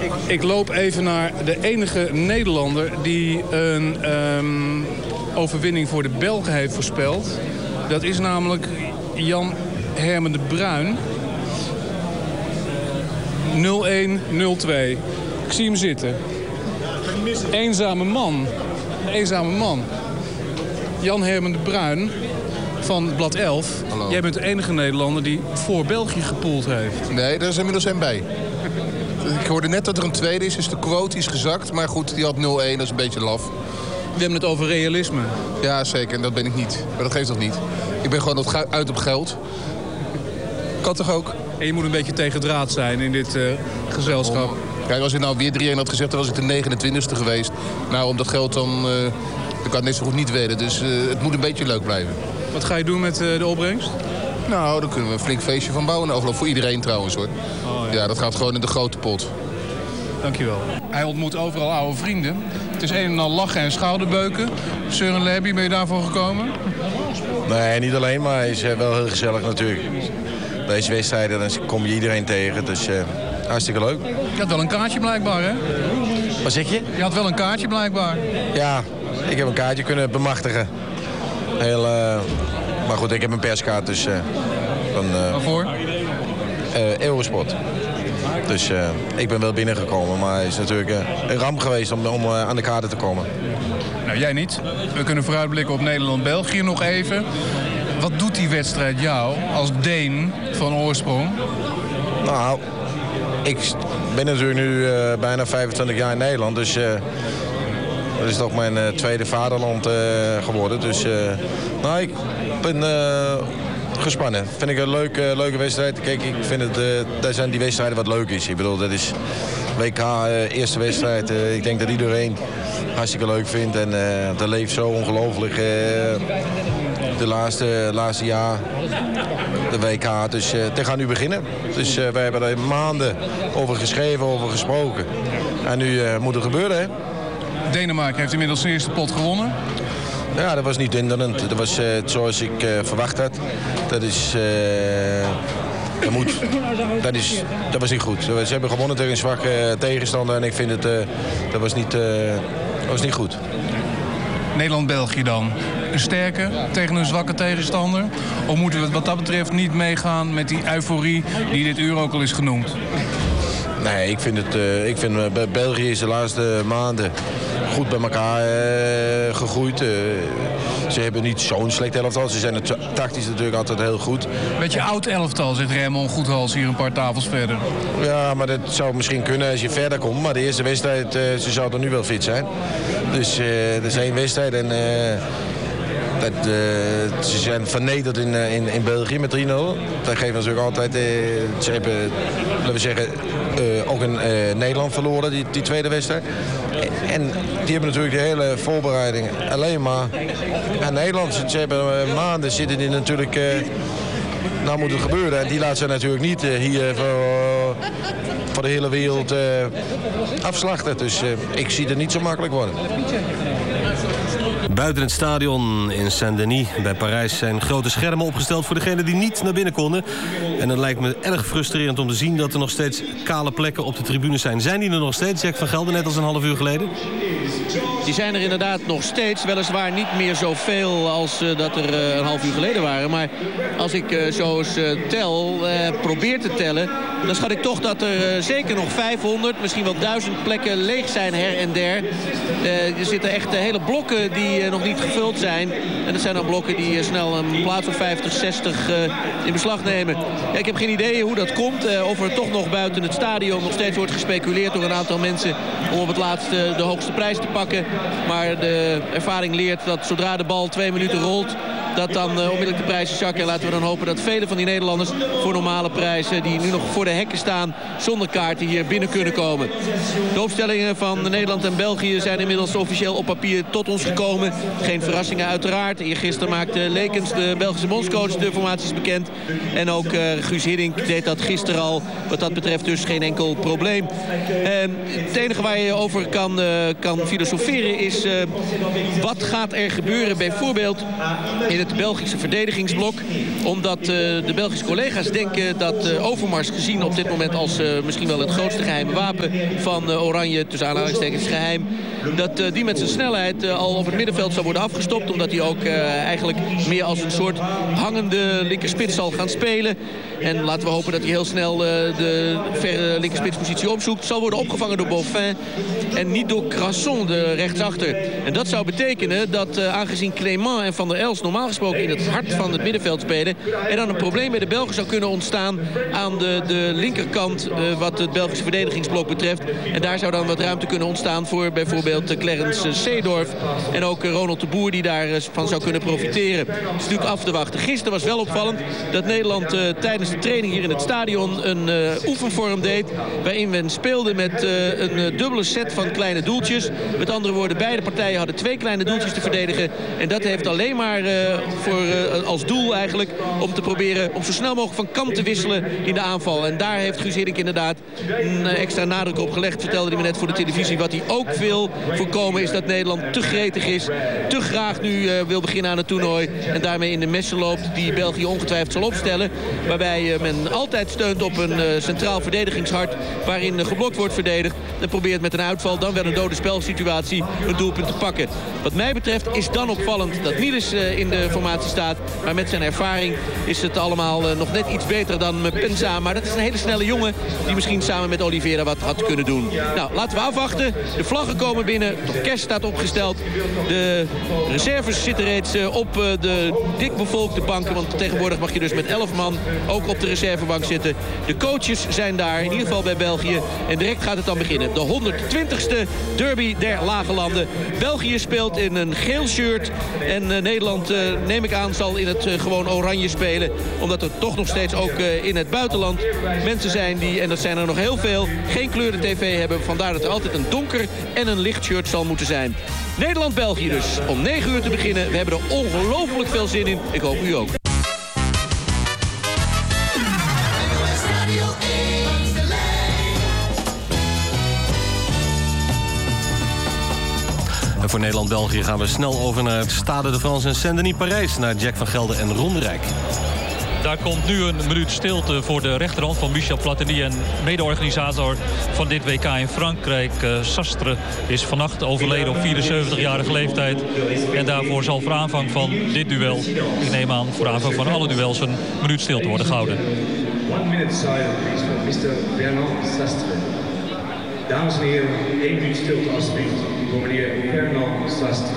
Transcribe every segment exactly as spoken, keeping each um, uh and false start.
Ik loop even naar de enige Nederlander die een um, overwinning voor de Belgen heeft voorspeld. Dat is namelijk Jan Hermen de Bruin. nul een nul twee. Ik zie hem zitten. Eenzame man. Eenzame man. Jan Hermen de Bruin van Blad elf. Hallo. Jij bent de enige Nederlander die voor België gepoeld heeft. Nee, daar is inmiddels een bij. Ik hoorde net dat er een tweede is, dus de quote is gezakt. Maar goed, die had nul een, dat is een beetje laf. We hebben het over realisme. Ja, zeker. En dat ben ik niet. Maar dat geeft toch niet. Ik ben gewoon uit op geld. Kan toch ook? En je moet een beetje tegendraad zijn in dit uh, gezelschap. Kijk, als ik nou weer drie een had gezegd, dan was ik de negenentwintigste geweest. Nou, om dat geld dan... Uh, ik kan het net zo goed niet weten. Dus uh, het moet een beetje leuk blijven. Wat ga je doen met uh, de opbrengst? Nou, daar kunnen we een flink feestje van bouwen. Afloop voor iedereen trouwens, hoor. Oh, ja. ja, dat gaat gewoon in de grote pot. Dankjewel. Hij ontmoet overal oude vrienden. Het is een en al lachen en schouderbeuken. Søren Lerby, ben je daarvoor gekomen? Nee, niet alleen, maar het is wel heel gezellig natuurlijk. Deze wedstrijden, dan kom je iedereen tegen, dus uh, hartstikke leuk. Je had wel een kaartje blijkbaar, hè? Wat zeg je? Je had wel een kaartje blijkbaar. Ja, ik heb een kaartje kunnen bemachtigen. Heel, uh, maar goed, ik heb een perskaart, dus... Uh, van, uh, Waarvoor? Uh, Eurosport. Dus uh, ik ben wel binnengekomen, maar het is natuurlijk uh, een ramp geweest om, om uh, aan de kaarten te komen. Nou, jij niet. We kunnen vooruitblikken op Nederland-België nog even. Wat doet die wedstrijd jou als Deen van oorsprong? Nou, ik ben natuurlijk nu uh, bijna vijfentwintig jaar in Nederland, dus... Uh, dat is toch mijn uh, tweede vaderland uh, geworden. Dus uh, nou, ik ben uh, gespannen. Vind ik een leuke, leuke wedstrijd. Kijk, ik vind het, uh, daar zijn die wedstrijden wat leuk is. Ik bedoel, dat is W K, uh, eerste wedstrijd. Uh, ik denk dat iedereen hartstikke leuk vindt. En uh, dat leeft zo ongelooflijk. Uh, de laatste, laatste jaar, de W K. Dus uh, het gaat nu beginnen. Dus uh, wij hebben er maanden over geschreven, over gesproken. En nu uh, moet het gebeuren, hè. Denemarken heeft inmiddels zijn eerste pot gewonnen. Ja, dat was niet hinderend. Dat was uh, zoals ik uh, verwacht had. Dat is... Uh, dat, moet, dat, is, dat was niet goed. Ze hebben gewonnen tegen een zwakke uh, tegenstander. En ik vind het... Uh, dat, was niet, uh, dat was niet goed. Nederland-België dan. Een sterke tegen een zwakke tegenstander? Of moeten we wat dat betreft niet meegaan met die euforie die dit uur ook al is genoemd? Nee, ik vind het. Uh, ik vind uh, België is de laatste maanden goed bij elkaar uh, gegroeid. Uh, ze hebben niet zo'n slecht elftal. Ze zijn het tactisch natuurlijk altijd heel goed. Beetje oud elftal, zegt Raymond Goethals hier een paar tafels verder. Ja, maar dat zou misschien kunnen als je verder komt. Maar de eerste wedstrijd, uh, ze zouden nu wel fit zijn. Dus uh, er is één wedstrijd en... Uh, Dat, uh, ze zijn vernederd in, uh, in, in België met drie nul. Dat geeft natuurlijk altijd... Uh, ze hebben, laten we zeggen, uh, ook in uh, Nederland verloren, die, die tweede wedstrijd. En die hebben natuurlijk de hele voorbereiding alleen maar aan Nederland. Ze hebben uh, maanden zitten die natuurlijk... Uh, nou moet het gebeuren. En die laat ze natuurlijk niet uh, hier voor, uh, voor de hele wereld uh, afslachten. Dus uh, ik zie het niet zo makkelijk worden. Buiten het stadion in Saint-Denis bij Parijs zijn grote schermen opgesteld voor degenen die niet naar binnen konden. En het lijkt me erg frustrerend om te zien dat er nog steeds kale plekken op de tribunes zijn. Zijn die er nog steeds, Jack van Gelder, net als een half uur geleden? Die zijn er inderdaad nog steeds. Weliswaar niet meer zoveel als uh, dat er uh, een half uur geleden waren. Maar als ik uh, zo eens uh, tel, uh, probeer te tellen... dan schat ik toch dat er uh, zeker nog vijfhonderd, misschien wel duizend plekken leeg zijn her en der. Uh, er zitten echt uh, hele blokken die uh, nog niet gevuld zijn. En dat zijn dan blokken die uh, snel een plaats of vijftig, zestig uh, in beslag nemen. Ja, ik heb geen idee hoe dat komt. Uh, of er toch nog buiten het stadion nog steeds wordt gespeculeerd door een aantal mensen... om op het laatste de hoogste prijs te pakken. Maar de ervaring leert dat zodra de bal twee minuten rolt... dat dan uh, onmiddellijk de prijzen zakken. En laten we dan hopen dat vele van die Nederlanders voor normale prijzen... die nu nog voor de hekken staan zonder kaarten hier binnen kunnen komen. De opstellingen van Nederland en België zijn inmiddels officieel op papier tot ons gekomen. Geen verrassingen uiteraard. Eergisteren maakte Lekens, de Belgische bondscoach, de formaties bekend. En ook uh, Maar Guus Hiddink deed dat gisteren al. Wat dat betreft dus geen enkel probleem. En het enige waar je over kan, uh, kan filosoferen is... Uh, wat gaat er gebeuren bijvoorbeeld in het Belgische verdedigingsblok? Omdat uh, de Belgische collega's denken dat uh, Overmars gezien op dit moment als uh, misschien wel het grootste geheime wapen van uh, Oranje, tussen aanhalingstekens geheim, dat uh, die met zijn snelheid uh, al op het middenveld zal worden afgestopt. Omdat hij ook uh, eigenlijk meer als een soort hangende linkerspits zal gaan spelen. En laten we hopen dat hij heel snel uh, de verre linkerspitspositie opzoekt. Zal worden opgevangen door Boffin en niet door Crasson, de rechtsachter. En dat zou betekenen dat uh, aangezien Clément en Van der Els normaal gesproken in het hart van het middenveld spelen, er dan een probleem bij de Belgen zou kunnen ontstaan aan de, de linkerkant uh, wat het Belgische verdedigingsblok betreft. En daar zou dan wat ruimte kunnen ontstaan voor bijvoorbeeld uh, Clarence Seedorf en ook uh, Ronald de Boer die daarvan uh, zou kunnen profiteren. Het is natuurlijk af te wachten. Gisteren was wel opvallend dat Nederland uh, tijdens de training hier in het stadion een uh, oefenvorm deed waarin men speelde met uh, een uh, dubbele set van kleine doeltjes. Met andere woorden, beide partijen hadden twee kleine doeltjes te verdedigen. En dat heeft alleen maar uh, voor, uh, als doel eigenlijk om te proberen om zo snel mogelijk van kant te wisselen in de aanval. En daar heeft Guus Hiddink inderdaad een uh, extra nadruk op gelegd. Vertelde hij me net voor de televisie. Wat hij ook wil voorkomen is dat Nederland te gretig is. Te graag nu uh, wil beginnen aan het toernooi. En daarmee in de messen loopt die België ongetwijfeld zal opstellen. Waarbij uh, men altijd steunt op een uh, centraal verdedigingshart waarin uh, geblokt wordt verdedigd. En probeert met een uitval, dan wel een dode spelsituatie, een doelpunt te pakken. Wat mij betreft is dan opvallend dat Niels uh, in de formatie staat. Maar met zijn ervaring is het allemaal uh, nog net iets beter dan Penza. Maar dat is een hele snelle jongen die misschien samen met Oliveira wat had kunnen doen. Nou, laten we afwachten. De vlaggen komen binnen. Het orkest staat opgesteld. De reserves zitten reeds uh, op uh, de dik bevolkte banken. Want tegenwoordig mag je dus met elf man ook op de reservebank zitten. De coaches zijn daar, in ieder geval bij België. En direct gaat het dan beginnen. De honderdtwintigste derby der Lage Landen. België speelt in een geel shirt. En uh, Nederland, uh, neem ik aan, zal in het uh, gewoon oranje spelen. Omdat er toch nog steeds ook uh, in het buitenland mensen zijn die, en dat zijn er nog heel veel, geen kleuren tv hebben. Vandaar dat er altijd een donker en een licht shirt zal moeten zijn. Nederland-België dus. Om negen uur te beginnen. We hebben er ongelooflijk veel zin in. Ik hoop u ook. En voor Nederland-België gaan we snel over naar het Stade de France in Saint-Denis-Parijs. Naar Jack van Gelder en Ron de Rijk. Daar komt nu een minuut stilte voor de rechterhand van Michel Platini en mede-organisator van dit W K in Frankrijk. Uh, Sastre is vannacht overleden op vierenzeventigjarige leeftijd. En daarvoor zal voor aanvang van dit duel, ik neem aan voor aanvang van alle duels, een minuut stilte worden gehouden. One minute silence, please, for mister Bernard Sastre. Dames en heren, één minuut stilte alsjeblieft voor meneer Bernard Sastre.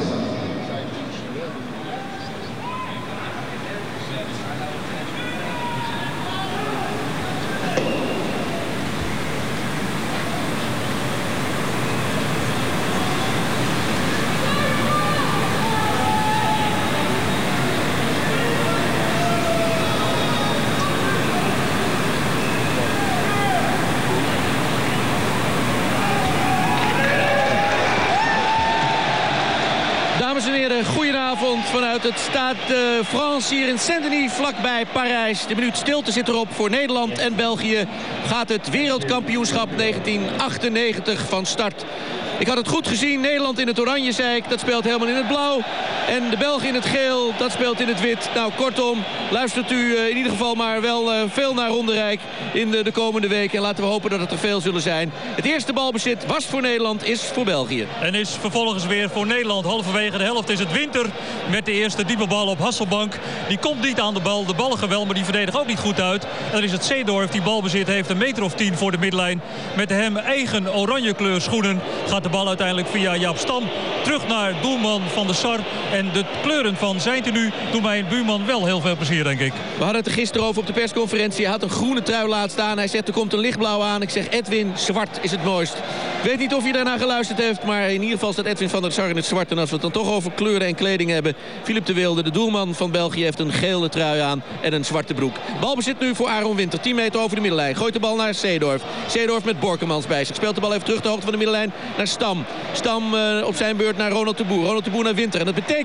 Goedenavond vanuit het Stade de France hier in Saint-Denis, vlakbij Parijs. De minuut stilte zit erop voor Nederland en België. Gaat het wereldkampioenschap negentien achtennegentig van start. Ik had het goed gezien. Nederland in het oranje, zei ik. Dat speelt helemaal in het blauw. En de Belgen in het geel, dat speelt in het wit. Nou, kortom, luistert u uh, in ieder geval maar wel uh, veel naar Ron de Rijk in de, de komende weken. En laten we hopen dat het er veel zullen zijn. Het eerste balbezit was voor Nederland, is voor België. En is vervolgens weer voor Nederland. Halverwege de helft is het Winter met de eerste diepe bal op Hasselbank. Die komt niet aan de bal. De ballen wel, maar die verdedigen ook niet goed uit. En dan is het Seedorf die balbezit heeft, een meter of tien voor de middenlijn. Met de hem eigen oranje kleur schoenen gaat de bal uiteindelijk via Jaap Stam terug naar doelman Van der Sar. En de kleuren van zijn tenue doen mij een buurman wel heel veel plezier, denk ik. We hadden het er gisteren over op de persconferentie. Hij had een groene trui laten staan. Hij zegt er komt een lichtblauw aan. Ik zeg Edwin, zwart is het mooist. Ik weet niet of je daarna geluisterd heeft, maar in ieder geval staat Edwin van der Sar in het zwart. En als we het dan toch over kleuren en kleding hebben. Philippe de Wilde, de doelman van België, heeft een gele trui aan en een zwarte broek. Balbezit nu voor Aaron Winter. tien meter over de middenlijn. Gooit de bal naar Seedorf. Seedorf met Borkemans bij zich. Speelt de bal even terug de hoogte van de middenlijn naar Stam. Stam uh, op zijn beurt naar Ronald de Boer. Ronald de Boer naar Winter. En dat betekent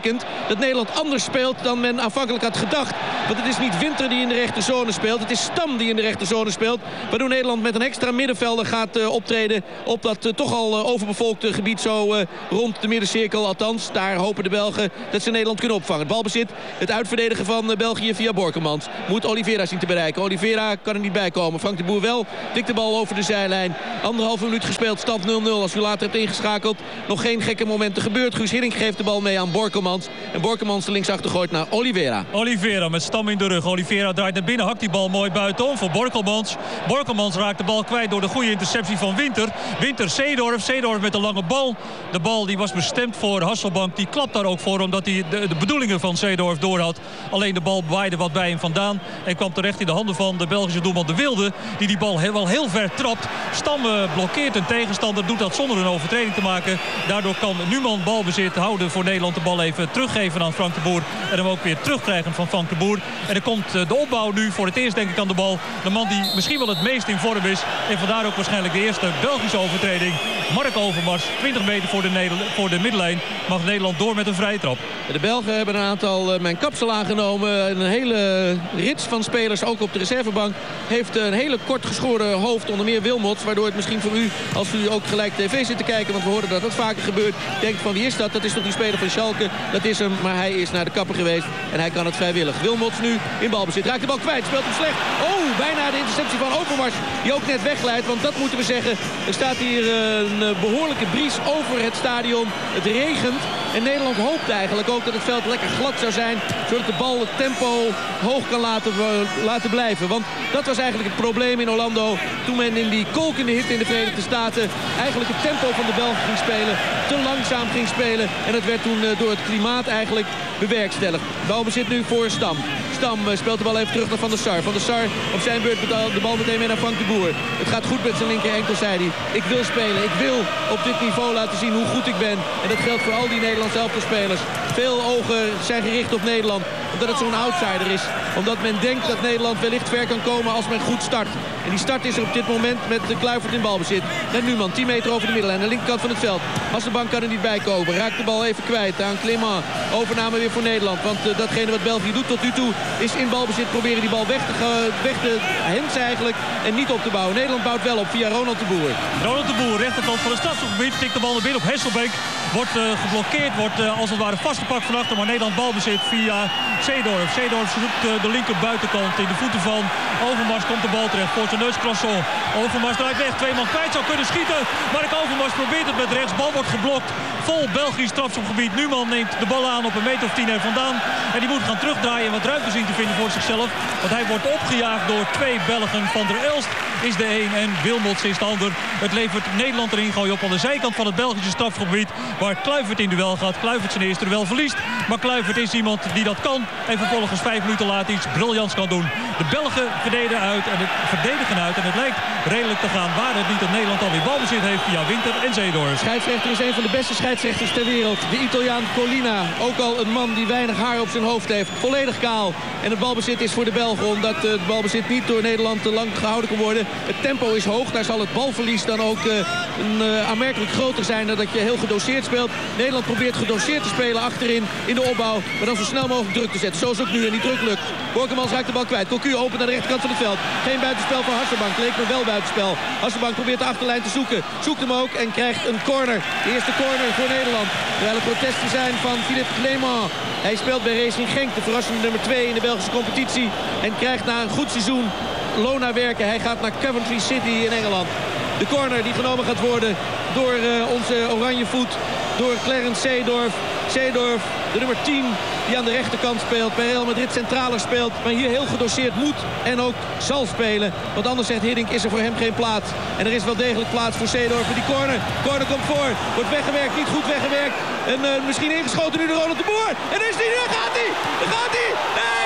betekent dat Nederland anders speelt dan men aanvankelijk had gedacht. Want het is niet Winter die in de rechterzone speelt. Het is Stam die in de rechterzone speelt. Waardoor Nederland met een extra middenvelder gaat uh, optreden op dat uh, toch al uh, overbevolkte gebied zo uh, rond de middencirkel. Althans, daar hopen de Belgen dat ze Nederland kunnen opvangen. Het balbezit, het uitverdedigen van uh, België via Borkelmans. Moet Oliveira zien te bereiken. Oliveira kan er niet bij komen. Frank de Boer wel. Tikt de bal over de zijlijn. Anderhalve minuut gespeeld. Stand nul nul. Als u later hebt ingeschakeld. Nog geen gekke momenten gebeurd. Guus Hiddink geeft de bal mee aan Borkelmans. En Borkelmans de linksachter gooit naar Oliveira. Oliveira met Stam in de rug. Oliveira draait naar binnen. Hakt die bal mooi buitenom voor Borkelmans. Borkelmans raakt de bal kwijt door de goede interceptie van Winter. Winter Seedorf. Seedorf met de lange bal. De bal die was bestemd voor Hasselbank. Die klapt daar ook voor omdat hij de, de bedoelingen van Seedorf door had. Alleen de bal waaide wat bij hem vandaan. En kwam terecht in de handen van de Belgische doelman De Wilde. Die die bal heel, wel heel ver trapt. Stam blokkeert een tegenstander. Doet dat zonder een overtreding te maken. Daardoor kan Numan balbezit houden voor Nederland. De bal even teruggeven aan Frank de Boer. En hem ook weer terugkrijgen van Frank de Boer. En er komt de opbouw nu voor het eerst denk ik aan de bal. De man die misschien wel het meest in vorm is. En vandaar ook waarschijnlijk de eerste Belgische overtreding. Mark Overmars, twintig meter voor de, Neder- voor de middenlijn. Mag Nederland door met een vrije trap. De Belgen hebben een aantal uh, mijn kapsel aangenomen. Een hele rits van spelers, ook op de reservebank. Heeft een hele kort geschoren hoofd, onder meer Wilmots. Waardoor het misschien voor u, als u ook gelijk tv zit te kijken... want we horen dat dat vaker gebeurt, denkt van wie is dat? Dat is toch die speler van Schalke? Dat is hem, maar hij is naar de kapper geweest. En hij kan het vrijwillig. Wilmots nu in balbezit. Raakt de bal kwijt, speelt hem slecht. Oh, bijna de interceptie van Overmars. Die ook net wegleidt, want dat moeten we zeggen. Er staat hier een behoorlijke bries over het stadion. Het regent. En Nederland hoopt eigenlijk ook dat het veld lekker glad zou zijn. Zodat de bal het tempo hoog kan laten, laten blijven. Want dat was eigenlijk het probleem in Orlando. Toen men in die kolkende hitte in de Verenigde Staten eigenlijk het tempo van de Belgen ging spelen. Te langzaam ging spelen. En het werd toen door het klimaat eigenlijk bewerkstelligd. Balbezit nu voor Stam. Stam speelt de bal even terug naar Van der Sar. Van der Sar op zijn beurt de bal meteen weer naar Frank de Boer. Het gaat goed met zijn linker enkel, zei hij. Ik wil spelen. Ik wil op dit niveau laten zien hoe goed ik ben. En dat geldt voor al die Nederlandse elftalspelers. Veel ogen zijn gericht op Nederland. Omdat het zo'n outsider is. Omdat men denkt dat Nederland wellicht ver kan komen als men goed start. En die start is er op dit moment met de Kluivert in balbezit. Naar Numan, tien meter over de middellijn. Aan de linkerkant van het veld. Hasselbank kan er niet bij komen. Raakt de bal even kwijt aan Clément. Overname weer voor Nederland. Want uh, datgene wat België doet tot nu toe is in balbezit proberen die bal weg te, weg te hensen eigenlijk. En niet op te bouwen. Nederland bouwt wel op via Ronald de Boer. Ronald de Boer, rechterkant van het strafschopgebied. Tikt de bal naar binnen op Hesselbeek. Wordt uh, geblokkeerd. Wordt uh, als het ware vastgepakt van achter. Maar Nederland balbezit via Seedorf. Seedorf zoekt uh, de linker buitenkant in de voeten van Overmars. Komt de bal terecht voor zijn neus Classon. Overmars draait weg. Twee man kwijt, zou kunnen schieten. Mark Overmars probeert het met rechts. Bal wordt geblokt. Vol Belgisch strafschopgebied. Numan neemt de bal aan op een meter of tien er vandaan. En die moet gaan terugdraaien en wat ruimte zien te vinden voor zichzelf. Want hij wordt opgejaagd door twee Belgen. Van der Elst is de een en Wilmots is de ander. Het levert Nederland erin gooien op aan de zijkant van het Belgische strafgebied. Waar Kluivert in duel gaat. Kluivert zijn eerste duel verliest. Maar Kluivert is iemand die dat kan. En vervolgens vijf minuten later iets briljants kan doen. De Belgen verdedigen uit en het verdedigen uit. En het lijkt redelijk te gaan. Waar het niet dat Nederland alweer balbezit heeft via Winter en Seedorf. Scheidsrechter is een van de beste scheidsrechters ter wereld. De Italiaan Collina. Ook al een man die weinig haar op zijn hoofd heeft. Volledig kaal. En het balbezit is voor de Belgen. Omdat het balbezit niet door Nederland te lang gehouden kan worden. Het tempo is hoog. Daar zal het balverlies dan ook uh, een, uh, aanmerkelijk groter zijn dan dat je heel gedoseerd speelt. Nederland probeert gedoseerd te spelen achterin in de opbouw. Maar dan zo snel mogelijk druk te zetten. Zoals ook nu en die druk lukt. Borkelmans raakt de bal kwijt. Cocu opent naar de rechterkant van het veld. Geen buitenspel voor Hasselbank. Leek me wel buitenspel. Hasselbank probeert de achterlijn te zoeken. Zoekt hem ook en krijgt een corner. De eerste corner voor Nederland. Terwijl er protesten zijn van Philippe Clément. Hij speelt bij Racing Genk, de verrassende nummer twee in de Belgische competitie. En krijgt na een goed seizoen loon naar werken. Hij gaat naar Coventry City in Engeland. De corner die genomen gaat worden door uh, onze oranje voet. Door Clarence Seedorf. Seedorf, de nummer tien, die aan de rechterkant speelt. Bij Real Madrid centraler speelt. Maar hier heel gedoseerd moet en ook zal spelen. Want anders zegt Hiddink, is er voor hem geen plaats. En er is wel degelijk plaats voor Seedorf voor die corner. Corner komt voor. Wordt weggewerkt, niet goed weggewerkt. En uh, misschien ingeschoten nu door Ronald de Boer. En daar is hij, daar gaat hij! Daar gaat hij! Nee,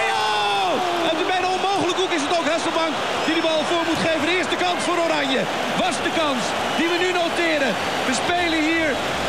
oh! Uit de bijna onmogelijke hoek is het ook Hasselbank die die bal voor moet geven. De eerste kans voor Oranje was de kans die we nu noteren. We spelen hier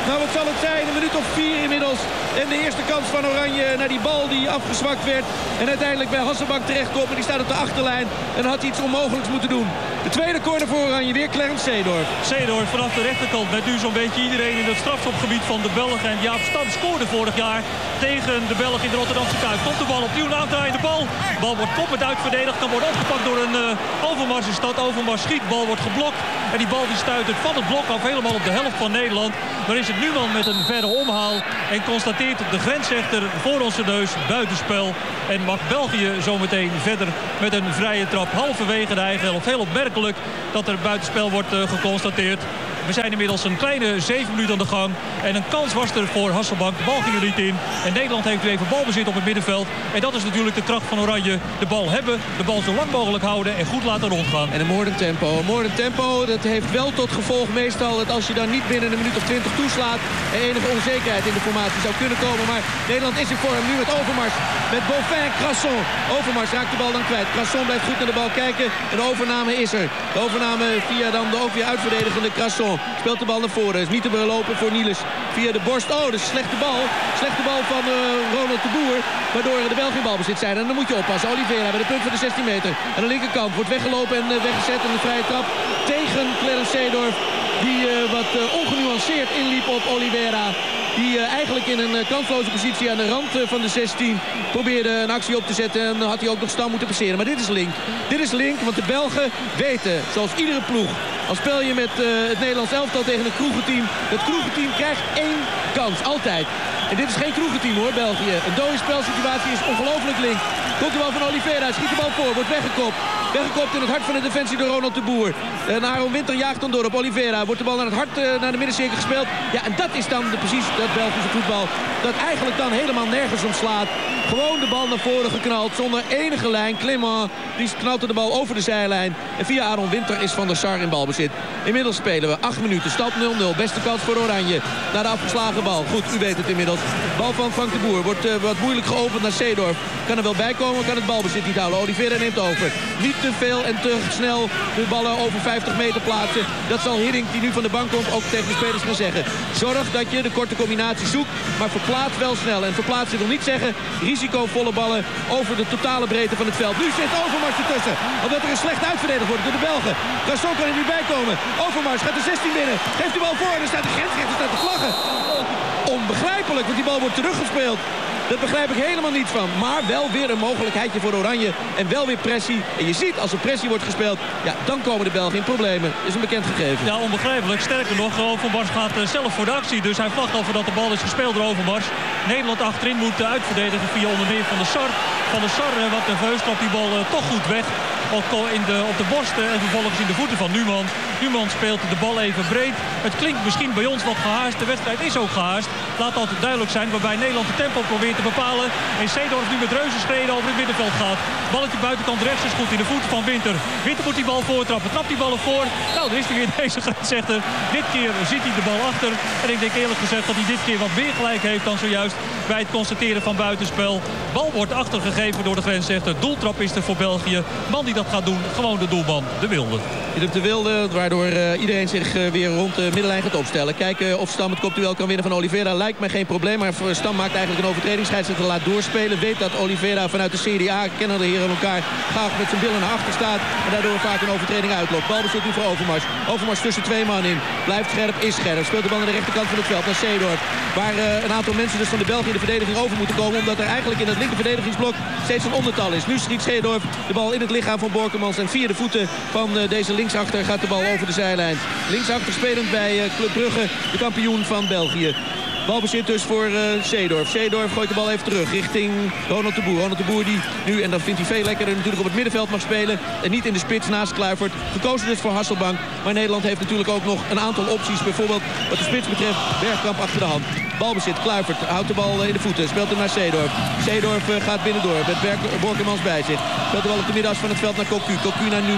Nou, wat zal het zijn? Een minuut of vier inmiddels. En de eerste kans van Oranje naar die bal die afgezwakt werd. En uiteindelijk bij Hasselbank terechtkomt. En die staat op de achterlijn. En dan had hij iets onmogelijks moeten doen. De tweede corner voor Oranje. Weer Clarence Seedorf. Seedorf vanaf de rechterkant met nu zo'n beetje iedereen in het strafschopgebied van de Belgen. En Jaap Stam scoorde vorig jaar tegen de Belg in de Rotterdamse Kuip. Komt de bal opnieuw, een aandraaiende bal. De bal wordt koppend uitverdedigd. Kan worden opgepakt door een uh, Overmars is dat. Overmars schiet. De bal wordt geblokt. En die bal die stuit het van het blok af helemaal op de helft van Nederland. Dan is het Numan met een verre omhaal. En constateert de grensrechter voor onze neus buitenspel. En mag België zometeen verder met een vrije trap. Halverwege de eigen helft. Heel opmerkelijk dat er buitenspel wordt uh, geconstateerd. We zijn inmiddels een kleine zeven minuten aan de gang. En een kans was er voor Hasselbank. De bal ging er niet in. En Nederland heeft nu even balbezit op het middenveld. En dat is natuurlijk de kracht van Oranje. De bal hebben, de bal zo lang mogelijk houden en goed laten rondgaan. En een moordend tempo. Een moordend tempo, dat heeft wel tot gevolg meestal dat als je dan niet binnen een minuut of twintig toeslaat, er enige onzekerheid in de formatie zou kunnen komen. Maar Nederland is in vorm nu met Overmars. Met Boffin, Crasson. Overmars raakt de bal dan kwijt. Crasson blijft goed naar de bal kijken. En de overname is er. De overname via dan de ook weer uitverdedigende Crasson. Speelt de bal naar voren. Is niet te belopen voor Niels. Via de borst. Oh, dat is een slechte bal. Slechte bal van uh, Ronald de Boer. Waardoor de Belgen in balbezit zijn. En dan moet je oppassen. Oliveira bij de punt van de zestien meter. Aan de linkerkant wordt weggelopen en uh, weggezet. En een vrije trap tegen Clarence Seedorf. Die uh, wat uh, ongenuanceerd inliep op Oliveira. Die uh, eigenlijk in een uh, kansloze positie aan de rand uh, van de zestien probeerde een actie op te zetten. En dan had hij ook nog Stam moeten passeren. Maar dit is link. Dit is link, want de Belgen weten, zoals iedere ploeg, al speel je met uh, het Nederlands elftal tegen een kroegenteam. Het kroegenteam krijgt één kans, altijd. En dit is geen kroegenteam hoor, België. Een dode spelsituatie is ongelooflijk link. Komt de bal van Oliveira, schiet de bal voor, wordt weggekopt. Weggekopt in het hart van de defensie door Ronald de Boer. En Aaron Winter jaagt dan door op Oliveira. Wordt de bal naar het hart, uh, naar de middencirkel gespeeld. Ja, en dat is dan de, precies dat Belgische voetbal. Dat eigenlijk dan helemaal nergens om slaat. Gewoon de bal naar voren geknald, zonder enige lijn. Clément, die knalt de bal over de zijlijn. En via Aaron Winter is Van der Sar in balbezit. Inmiddels spelen we acht minuten, stand nul nul. Beste kans voor Oranje. Naar de afgeslagen bal. Goed, u weet het inmiddels. Bal van Frank de Boer wordt uh, wat moeilijk geopend naar Seedorf. Kan er wel bij komen, kan het balbezit niet houden. Oliveira neemt over. Niet te veel en te snel de ballen over vijftig meter plaatsen. Dat zal Hiddink, die nu van de bank komt, ook tegen de spelers gaan zeggen. Zorg dat je de korte combinatie zoekt, maar verplaats wel snel. En verplaatsen wil niet zeggen risicovolle ballen over de totale breedte van het veld. Nu zit Overmars ertussen, omdat er een slecht uitverdedigd wordt door de Belgen. Crasson kan er nu bij komen. Overmars gaat de zestien binnen. Geeft de bal voor en er staat de grensrechter staat te vlaggen. Onbegrijpelijk, want die bal wordt teruggespeeld. Dat begrijp ik helemaal niet van. Maar wel weer een mogelijkheidje voor Oranje. En wel weer pressie. En je ziet, als er pressie wordt gespeeld, ja, dan komen de Belgen in problemen. Is een bekend gegeven. Ja, onbegrijpelijk. Sterker nog, Overmars gaat uh, zelf voor de actie. Dus hij vlagt al voordat de bal is gespeeld door Overmars. Nederland achterin moet uh, uitverdedigen via onder meer Van der Sar. Van der Sar, uh, wat nerveus, trapt die bal uh, toch goed weg. Ook in de, op de borsten en vervolgens in de voeten van Numan. Numan speelt de bal even breed. Het klinkt misschien bij ons wat gehaast. De wedstrijd is ook gehaast. Laat altijd duidelijk zijn. Waarbij Nederland de tempo probeert te bepalen. En Seedorf nu met reuzenschreden over het middenveld gaat. Balletje buitenkant rechts is goed in de voeten van Winter. Winter moet die bal voortrappen. Trapt die ballen voor. Nou, er is hij weer deze grensrechter. Dit keer ziet hij de bal achter. En ik denk eerlijk gezegd dat hij dit keer wat meer gelijk heeft dan zojuist bij het constateren van buitenspel. Bal wordt achtergegeven door de grensrechter. Doeltrap is er voor België. Man die dat gaat doen, gewoon de doelman, de Wilde. De Wilde, waardoor uh, iedereen zich uh, weer rond de middenlijn gaat opstellen. Kijken of Stam het kopduel kan winnen van Oliveira lijkt mij geen probleem. Maar Stam maakt eigenlijk een overtreding. Scheidsrechter laat doorspelen. Weet dat Oliveira vanuit de Serie A, kennen de heren elkaar, graag met zijn billen naar achter staat. En daardoor vaak een overtreding uitloopt. Balbezit nu voor Overmars. Overmars tussen twee man in. Blijft scherp, is scherp. Speelt de bal naar de rechterkant van het veld, naar Seedorf. Waar uh, een aantal mensen dus van de Belgen in de verdediging over moeten komen. Omdat er eigenlijk in het linker verdedigingsblok steeds een ondertal is. Nu schiet Seedorf de bal in het lichaam van Borkemans. En via de voeten van uh, deze linksachter gaat de bal over de zijlijn. Linksachter spelend bij uh, Club Brugge, de kampioen van België. Balbezit dus voor uh, Seedorf. Seedorf gooit de bal even terug richting Ronald de Boer. Ronald de Boer die nu, en dat vindt hij veel lekkerder, natuurlijk op het middenveld mag spelen. En niet in de spits naast Kluivert. Gekozen dus voor Hasselbank. Maar Nederland heeft natuurlijk ook nog een aantal opties. Bijvoorbeeld wat de spits betreft Bergkamp achter de hand. Balbezit, Kluivert houdt de bal in de voeten. Speelt hem naar Seedorf. Seedorf uh, gaat binnendoor met Borkemans bij zich. Speelt de bal op de middenas van het veld naar Cocu. Cocu naar Numan.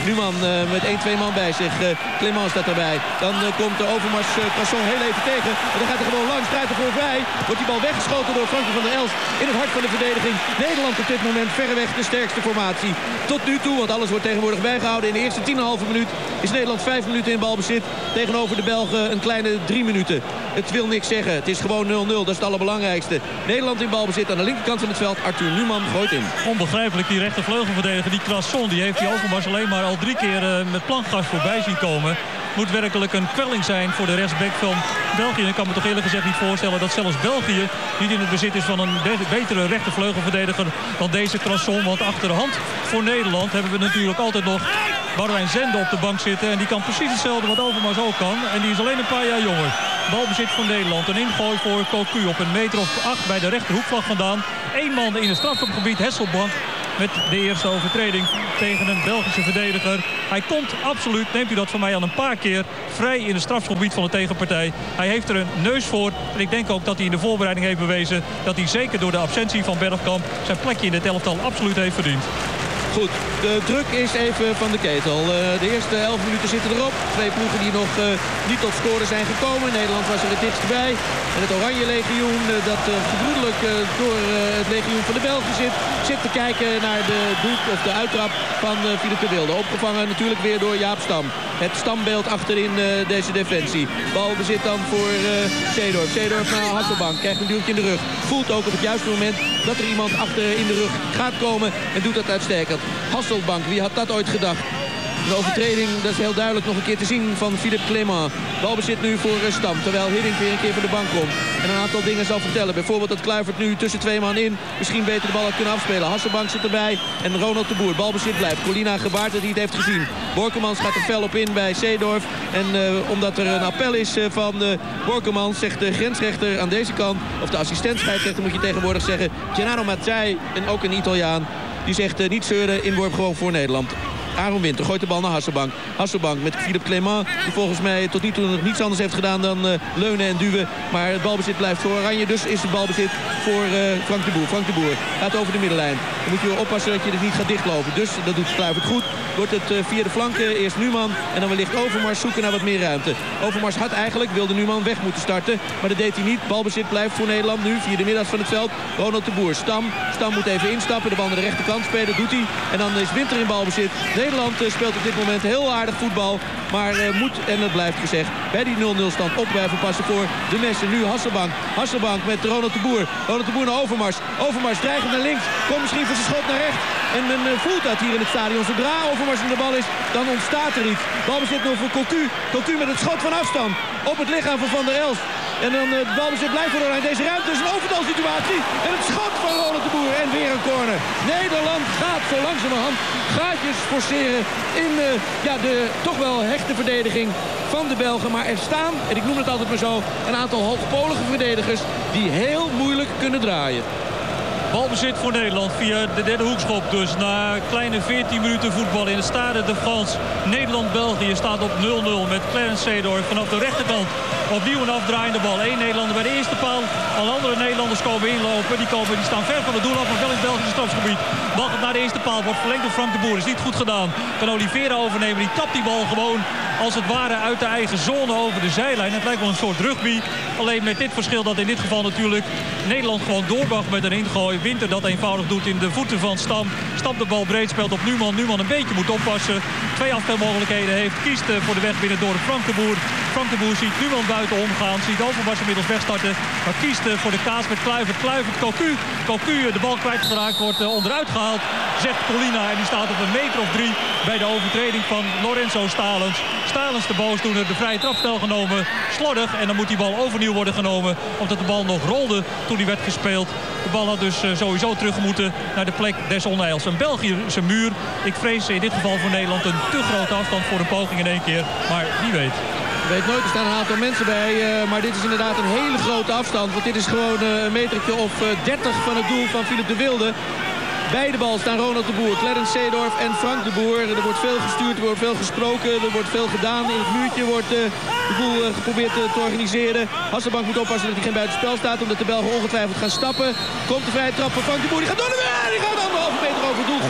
Numan uh, met één, twee man bij zich. Uh, Clément staat erbij. Dan uh, komt de Overmars uh, Casson heel even tegen. En dan gaat hij gewoon langs, draait er voor vrij. Wordt die bal weggeschoten door Frankie van der Elst in het hart van de verdediging. Nederland op dit moment verreweg de sterkste formatie. Tot nu toe, want alles wordt tegenwoordig bijgehouden. In de eerste tien komma vijf minuut is Nederland vijf minuten in balbezit. Tegenover de Belgen een kleine drie minuten. Het wil niks zeggen. Het is gewoon nul nul. Dat is het allerbelangrijkste. Nederland in balbezit aan de linkerkant van het veld. Arthur Numan gooit in. Onbegrijpelijk, die rechtervleugelverdediger, die Crasson, die heeft die Overmars alleen maar al drie keer uh, met plankgas voorbij zien komen. Moet werkelijk een kwelling zijn voor de rechtsback van België. Ik kan me toch eerlijk gezegd niet voorstellen dat zelfs België niet in het bezit is van een betere rechtervleugelverdediger dan deze Crasson. Want achter de hand voor Nederland hebben we natuurlijk altijd nog Boudewijn Zende op de bank zitten. En die kan precies hetzelfde wat Overmars ook kan. En die is alleen een paar jaar jonger. Balbezit voor Nederland. Een ingooi voor Cocu op een meter of acht bij de rechterhoekvlag vandaan. Eén man in het strafschopgebied, Hesselbank. Met de eerste overtreding tegen een Belgische verdediger. Hij komt absoluut, neemt u dat van mij aan een paar keer, vrij in het strafschopgebied van de tegenpartij. Hij heeft er een neus voor. En ik denk ook dat hij in de voorbereiding heeft bewezen dat hij zeker door de absentie van Bergkamp zijn plekje in het elftal absoluut heeft verdiend. Goed, de druk is even van de ketel. Uh, de eerste elf minuten zitten erop. Twee ploegen die nog uh, niet tot scoren zijn gekomen. Nederland was er het dichtst bij. En het Oranje Legioen, uh, dat uh, gebroedelijk uh, door uh, het Legioen van de Belgen zit, zit te kijken naar de doek of de uittrap van uh, Philip de Wilde. Opgevangen natuurlijk weer door Jaap Stam. Het stambeeld achterin uh, deze defensie. Balbezit dan voor uh, Seedorf. Seedorf naar Hasselbank. Krijgt een duwtje in de rug. Voelt ook op het juiste moment dat er iemand achter in de rug gaat komen. En doet dat uitstekend. Hasselbank, wie had dat ooit gedacht? De overtreding, dat is heel duidelijk nog een keer te zien van Philippe Clément. Balbezit nu voor Stam, terwijl Hiddink weer een keer voor de bank komt. En een aantal dingen zal vertellen. Bijvoorbeeld dat Kluivert nu tussen twee man in misschien beter de bal had kunnen afspelen. Hasselbank zit erbij en Ronald de Boer. Balbezit blijft. Colina gebaard dat hij het heeft gezien. Borkemans gaat er fel op in bij Seedorf. En uh, omdat er een appel is uh, van uh, Borkemans, zegt de grensrechter aan deze kant, of de assistent-scheidsrechter moet je tegenwoordig zeggen, Gennaro Mazzei, en ook een Italiaan, die zegt uh, niet zeuren, inworp gewoon voor Nederland. Aaron Winter gooit de bal naar Hasselbank. Hasselbank met Philippe Clément, die volgens mij tot nu toe nog niets anders heeft gedaan dan uh, leunen en duwen. Maar het balbezit blijft voor Oranje, dus is het balbezit voor uh, Frank de Boer. Frank de Boer gaat over de middenlijn. Dan moet je oppassen dat je er niet gaat dichtlopen. Dus dat doet Kluivert goed. Wordt het uh, via de flanken, eerst Numan en dan wellicht Overmars zoeken naar wat meer ruimte. Overmars had eigenlijk, wilde Numan weg moeten starten, maar dat deed hij niet. Balbezit blijft voor Nederland nu via de middag van het veld. Ronald de Boer, Stam. Stam moet even instappen, de bal naar de rechterkant spelen, doet hij. En dan is Winter in balbezit. Nederland uh, speelt op dit moment heel aardig voetbal, maar uh, moet, en dat blijft gezegd, bij die nul nul stand op blijven passen voor de Messen. Nu Hasselbank. Hasselbank met Ronald de Boer. Ronald de Boer naar Overmars. Overmars dreigend naar links. Komt misschien voor zijn schot naar rechts. En men uh, voelt dat hier in het stadion. Zodra Overmars in de bal is, dan ontstaat er iets. Balbezit nog voor Cocu. Cocu met het schot van afstand op het lichaam van Van der Elst. En dan uh, de balbezit blijft voor Oranje. Deze ruimte is een overtalsituatie. En het schot van Ronald de Boer. En weer een corner. Nederland gaat zo langzamerhand gaatjes forceren in uh, ja, de toch wel hechte verdediging van de Belgen. Maar er staan, en ik noem het altijd maar zo, een aantal hoogpolige verdedigers die heel moeilijk kunnen draaien. Balbezit voor Nederland via de derde hoekschop. Dus na kleine veertien minuten voetbal in het Stade de France. Nederland-België staat op nul nul met Clarence Seedorf vanaf de rechterkant. Opnieuw een afdraaiende bal. Eén Nederlander bij de eerste paal. Alle andere Nederlanders komen inlopen. Die, komen, die staan ver van het doel af, maar wel in het Belgische strafgebied. Bal gaat naar de eerste paal. Wordt verlengd door Frank de Boer. Is niet goed gedaan. Kan Oliveira overnemen. Die tapt die bal gewoon als het ware uit de eigen zone over de zijlijn. Het lijkt wel een soort rugby. Alleen met dit verschil dat in dit geval natuurlijk Nederland gewoon doorbracht met een ingooi. Winter dat eenvoudig doet in de voeten van Stam. Stam de bal breed speelt op Numan. Numan een beetje moet oppassen. Twee afspeelmogelijkheden heeft. Kiest voor de weg binnen door Frank de Boer. Frank de Boer ziet Numan buiten omgaan. Ziet Overmars inmiddels wegstarten. Maar kiest voor de kaas met Kluivert. Kluivert, Cocu. Cocu de bal kwijtgeraakt wordt onderuit gehaald. Zegt Colina en die staat op een meter of drie bij de overtreding van Lorenzo Stalens. Stalens de boosdoener, de vrije trapspel genomen. Slordig en dan moet die bal overnieuw worden genomen. Omdat de bal nog rolde toen die werd gespeeld. De bal had dus sowieso terug moeten naar de plek des onheils. Een Belgische muur. Ik vrees in dit geval voor Nederland een te grote afstand voor een poging in één keer. Maar wie weet. Ik weet nooit, er staan een aantal mensen bij. Uh, maar dit is inderdaad een hele grote afstand. Want dit is gewoon uh, een metertje of uh, dertig van het doel van Philip de Wilde. Bij de bal staan Ronald de Boer, Clarence Seedorf en Frank de Boer. Er wordt veel gestuurd, er wordt veel gesproken, er wordt veel gedaan. In het muurtje wordt uh, de boel uh, geprobeerd uh, te organiseren. Hasselbank moet oppassen dat hij geen buitenspel staat, omdat de Belgen ongetwijfeld gaan stappen. Komt de vrije trap van Frank de Boer, die gaat door de weg, die gaat anderhalve meter over het doel.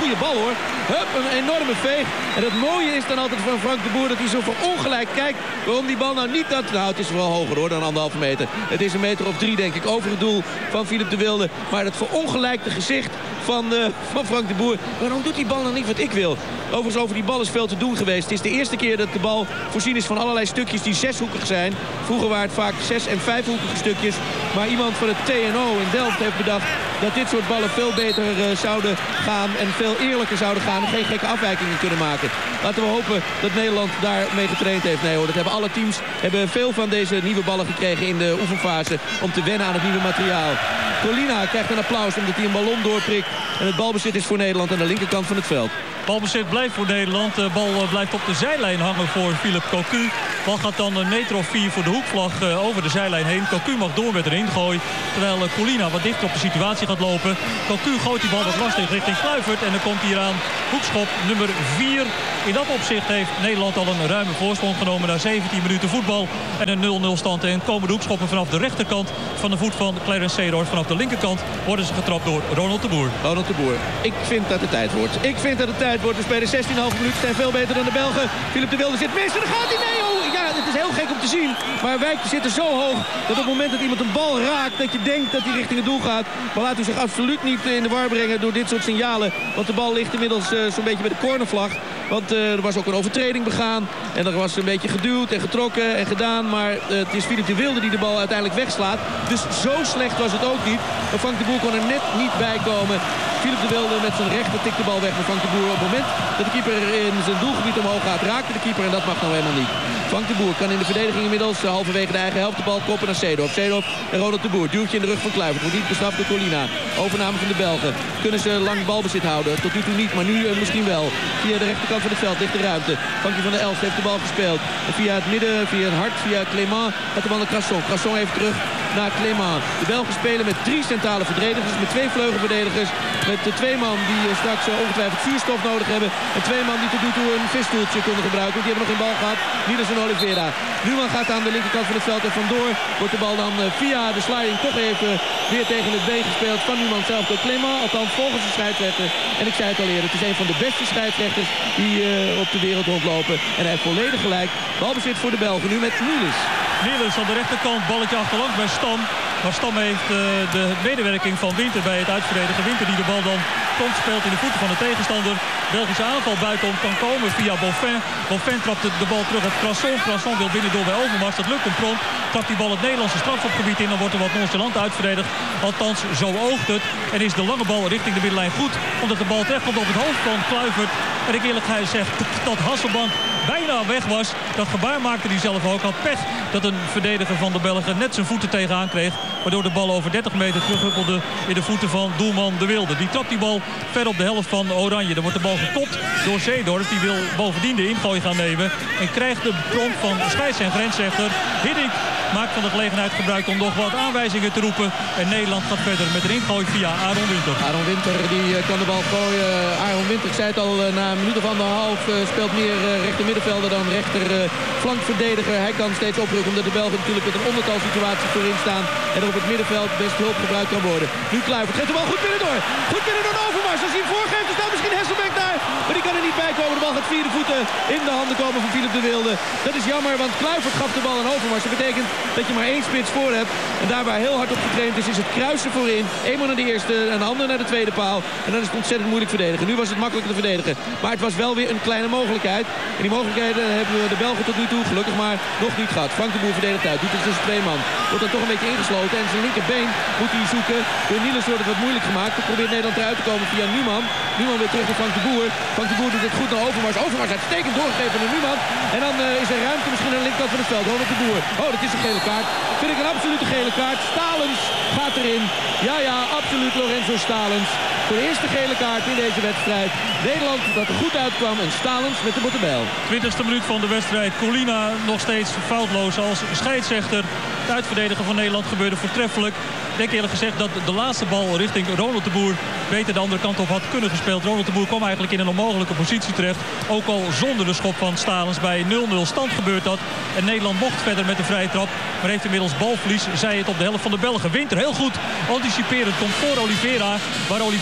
goede bal hoor. Hup, een enorme veeg. En het mooie is dan altijd van Frank de Boer dat hij zo verongelijk kijkt waarom die bal nou niet dat... Nou, het is wel hoger hoor dan anderhalve meter. Het is een meter of drie denk ik over het doel van Philip de Wilde. Maar het verongelijkte gezicht van, uh, van Frank de Boer. Waarom doet die bal nou niet wat ik wil? Overigens over die bal is veel te doen geweest. Het is de eerste keer dat de bal voorzien is van allerlei stukjes die zeshoekig zijn. Vroeger waren het vaak zes- en vijfhoekige stukjes. Maar iemand van het T N O in Delft heeft bedacht dat dit soort ballen veel beter uh, zouden gaan en veel eerlijker zouden gaan en geen gekke afwijkingen kunnen maken. Laten we hopen dat Nederland daarmee getraind heeft. Nee hoor, dat hebben alle teams hebben veel van deze nieuwe ballen gekregen in de oefenfase om te wennen aan het nieuwe materiaal. Colina krijgt een applaus omdat hij een ballon doorprikt en het balbezit is voor Nederland aan de linkerkant van het veld. Balbezit blijft voor Nederland. De bal blijft op de zijlijn hangen voor Philip Cocu. Bal gaat dan een meter of vier voor de hoekvlag uh, over de zijlijn heen. Cocu mag door met een ingooi. Terwijl uh, Colina wat dichter op de situatie gaat lopen. Cocu gooit die bal wat lastig richting Kluivert. En dan komt hier aan hoekschop nummer vier. In dat opzicht heeft Nederland al een ruime voorsprong genomen na zeventien minuten voetbal. En een nul nul stand. En komen de hoekschoppen vanaf de rechterkant van de voet van Clarence Seedorf. Vanaf de linkerkant worden ze getrapt door Ronald de Boer. Ronald de Boer. Ik vind dat het tijd wordt. Ik vind dat het tijd wordt. We spelen zestien komma vijf minuten. Zijn veel beter dan de Belgen. Philip de Wilde zit mis. En dan gaat hij. Nee, oh, ja, het is heel gek om te zien. Maar Wijk zit er zo hoog dat op het moment dat iemand een bal raakt, dat je denkt dat hij richting het doel gaat. Maar laat u zich absoluut niet in de war brengen door dit soort signalen. Want de bal ligt inmiddels uh, zo'n beetje bij de cornervlag. Want uh, er was ook een overtreding begaan. En er was een beetje geduwd en getrokken en gedaan. Maar uh, het is Philip de Wilde die de bal uiteindelijk wegslaat. Dus zo slecht was het ook niet. Maar Frank de Boer kon er net niet bij komen. Philip de Wilde met zijn rechter tikt de bal weg van Frank de Boer. Op het moment dat de keeper in zijn doelgebied omhoog gaat, raakte de keeper. En dat mag nou helemaal niet. Frank de Boer kan in de verdediging inmiddels uh, halverwege de eigen helft de bal koppen naar Seedorf. Seedorf en Ronald de Boer. Duwtje in de rug van Kluivert. Wordt niet bestraft door Colina. Overname van de Belgen. Kunnen ze lang balbezit houden? Tot nu toe niet, maar nu uh, misschien wel. Via de rechterkant van het veld ligt de ruimte. Frankie van der Elst heeft de bal gespeeld. En via het midden, via het hart, via Clément gaat de bal naar Crasson. Crasson even terug naar Clément. De Belgen spelen met drie centrale verdedigers. Met twee vleugelverdedigers. Met de twee man die uh, straks uh, ongetwijfeld vuurstof nodig hebben. En twee man die tot nu toe een visstoeltje konden gebruiken. Want die hebben nog geen bal gehad. Niels en Oliveira. Numan gaat aan de linkerkant van het veld en vandoor wordt de bal dan uh, via de sliding toch even weer tegen het been gespeeld van Numan zelf door Clément. Althans volgens de scheidsrechter. En ik zei het al eerder, het is een van de beste scheidsrechters die uh, op de wereld rondlopen. En hij heeft volledig gelijk. Balbezit voor de Belgen nu met Niels. Niels aan de rechterkant, balletje achterlangs bij Stam. Maar Stam heeft uh, de medewerking van Winter bij het uitverdedigen. Winter die de bal dan komt speelt in de voeten van de tegenstander. Belgische aanval buitenom kan komen via Boffin. Boffin trapt de, de bal terug op Crasson. Crasson wil binnendoor bij Overmars. Dat lukt hem prompt. Trapt die bal het Nederlandse strafschopgebied in. Dan wordt er wat nonchalant uitverdedigd. Althans, zo oogt het. En is de lange bal richting de middenlijn goed. Omdat de bal terecht komt op het hoofd van Kluivert. En ik eerlijk zeg dat Hasselbank bijna weg was. Dat gebaar maakte hij zelf ook. Had pech dat een verdediger van de Belgen net zijn voeten tegenaan kreeg. Waardoor de bal over dertig meter terughuppelde in de voeten van doelman De Wilde. Die trapt die bal ver op de helft van Oranje. Dan wordt de bal gekopt door Seedorf. Die wil bovendien de ingooi gaan nemen. En krijgt de prompt van scheids- en grensrechter. Hiddink maakt van de gelegenheid gebruik om nog wat aanwijzingen te roepen. En Nederland gaat verder met een ingooi via Aaron Winter. Aaron Winter die uh, kan de bal gooien. Uh, Aaron Winter, ik zei het al, uh, na een minuut of anderhalf uh, speelt meer uh, rechter middenvelder dan rechter uh, flankverdediger. Hij kan steeds oprukken omdat de Belgen natuurlijk met een ondertal situatie voorin staan. En er op het middenveld best hulp gebruikt kan worden. Nu Kluivert geeft de bal goed binnendoor. Goed binnendoor naar Overmars. Als hij hem voorgeeft, dan staat misschien Hesselbeck daar. Maar die kan er niet bij komen. De bal gaat via de voeten in de handen komen van Philip de Wilde. Dat is jammer, want Kluivert gaf de bal aan Overmars. Dat betekent dat je maar één spits voor hebt. En daar waar heel hard op getraind is, is het kruisen voorin. Eenmaal naar de eerste en de ander naar de tweede paal. En dan is het ontzettend moeilijk verdedigen. Nu was het makkelijk te verdedigen. Maar het was wel weer een kleine mogelijkheid. En die mogelijkheden hebben we de Belgen tot nu toe gelukkig maar nog niet gehad. Frank de Boer verdedigt uit. Doet het tussen twee man. Wordt dan toch een beetje ingesloten. En zijn linkerbeen moet hij zoeken. Door Niels wordt het wat moeilijk gemaakt. Dan probeert Nederland eruit te komen via Numan. Numan weer terug naar Frank de Boer. Frank de Boer doet het goed naar Overmars. Overmars uitstekend doorgegeven naar Numan. En dan uh, is er ruimte misschien aan de linkerkant van het veld. Ronald de Boer. Oh, dat is een gele kaart. Vind ik een absolute gele kaart. Stalens gaat erin. Ja, ja, absoluut Lorenzo Stalens. Voor de eerste gele kaart in deze wedstrijd. Nederland dat er goed uitkwam en Stalens met de bottenbijl. twintigste minuut van de wedstrijd. Colina nog steeds foutloos als scheidsrechter. Het uitverdedigen van Nederland gebeurde voortreffelijk. Ik denk eerlijk gezegd dat de laatste bal richting Ronald de Boer beter de andere kant op had kunnen gespeeld. Ronald de Boer kwam eigenlijk in een onmogelijke positie terecht. Ook al zonder de schop van Stalens. Bij nul nul stand gebeurt dat. En Nederland mocht verder met de vrije trap. Maar heeft inmiddels balverlies. Zij het op de helft van de Belgen. Winter heel goed. Anticiperend komt voor Oliveira. Waar Oliveira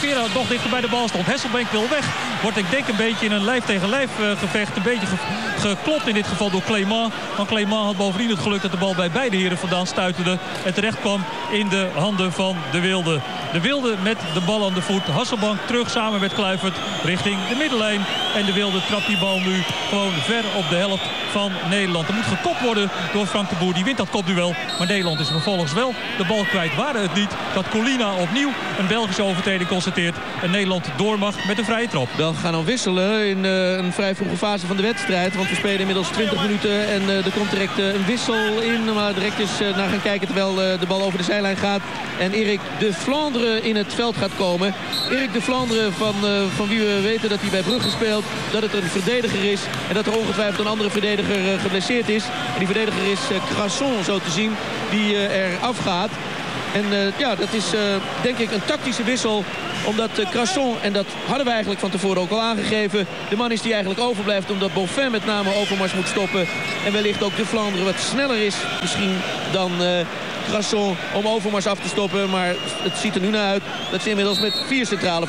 Vera nog dichter bij de bal stond. Hesselbank wil weg. Wordt ik denk een beetje in een lijf tegen lijf uh, gevecht. Een beetje ge geklopt in dit geval door Clément. Want Clément had bovendien het geluk dat de bal bij beide heren vandaan stuiterde. En terecht kwam in de handen van de Wilde. De Wilde met de bal aan de voet. Hasselbank terug samen met Kluivert richting de middenlijn. En de Wilde trapt die bal nu gewoon ver op de helft van Nederland. Er moet gekopt worden door Frank de Boer. Die wint dat kopduel. Maar Nederland is vervolgens wel de bal kwijt. Waren het niet dat Colina opnieuw een Belgische overtreding constateert. En Nederland door mag met een vrije trap. We gaan dan wisselen in uh, een vrij vroege fase van de wedstrijd. Want we spelen inmiddels twintig minuten. En uh, er komt direct uh, een wissel in. Maar direct is uh, naar gaan kijken terwijl uh, de bal over de zijlijn gaat. En Erik de Vlaanderen in het veld gaat komen. Erik de Vlaanderen van, uh, van wie we weten dat hij bij Brugge speelt. Dat het een verdediger is. En dat er ongetwijfeld een andere verdediger uh, geblesseerd is. En die verdediger is uh, Crasson zo te zien. Die uh, er afgaat. En uh, ja, dat is uh, denk ik een tactische wissel. Omdat uh, Crasson, en dat hadden we eigenlijk van tevoren ook al aangegeven, de man is die eigenlijk overblijft omdat Bonfim met name Overmars moet stoppen. En wellicht ook de Vlaanderen wat sneller is misschien dan uh, Crasson om Overmars af te stoppen. Maar het ziet er nu naar uit dat ze inmiddels met vier centrale